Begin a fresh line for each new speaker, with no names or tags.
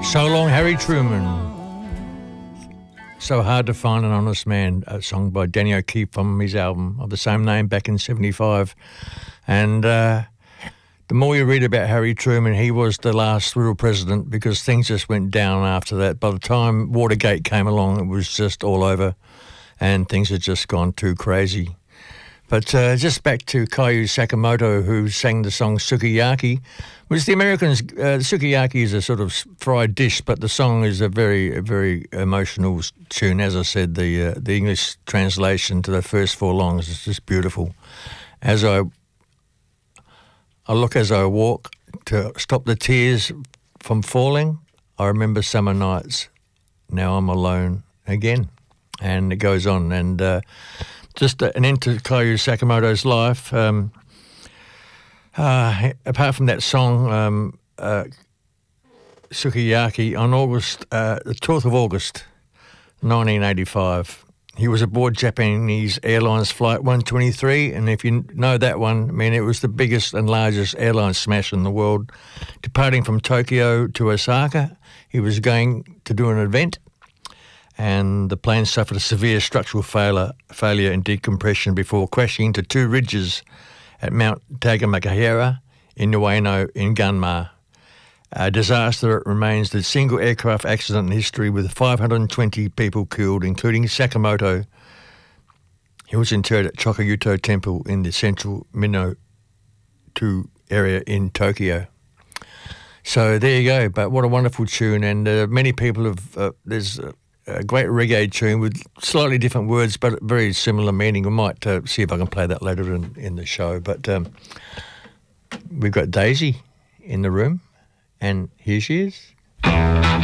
So Long, Harry Truman. So Hard to Find an Honest Man, a song by Danny O'Keefe from his album of the same name back in 75. And the more you read about Harry Truman, he was the last real president because things just went down after that. By the time Watergate came along, it was just all over and things had just gone too crazy. But just back to Kaiju Sakamoto, who sang the song Sukiyaki, which the Americans, sukiyaki is a sort of fried dish, but the song is a very, very emotional tune. As I said, the English translation to the first four lines is just beautiful. As I look as I walk to stop the tears from falling, I remember summer nights, now I'm alone again. And it goes on, and just an end to Kaiju Sakamoto's life. Apart from that song, Sukiyaki, on the 12th of August, 1985, he was aboard Japanese Airlines Flight 123, and if you know that one, I mean, it was the biggest and largest airline smash in the world. Departing from Tokyo to Osaka, he was going to do an event, and the plane suffered a severe structural failure and decompression before crashing into two ridges at Mount Tagamakahara in Ueno in Gunma. A disaster that remains the single aircraft accident in history with 520 people killed, including Sakamoto. He was interred at Chokuyuto Temple in the central Minoto area in Tokyo. So there you go, but what a wonderful tune, and many people have, there's a great reggae tune with slightly different words but very similar meaning. We might see if I can play that later in the show. But we've got Daisy in the room, and here she is.